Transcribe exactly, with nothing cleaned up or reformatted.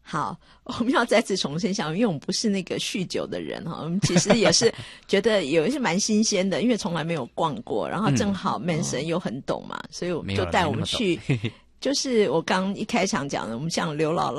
好，我们要再次重申一下，因为我们不是那个酗酒的人哈，我们其实也是觉得有一些蛮新鲜的，因为从来没有逛过，然后正好 Manson 又很懂嘛，所以我们就带我们去，就是我刚一开场讲的，我们像刘姥姥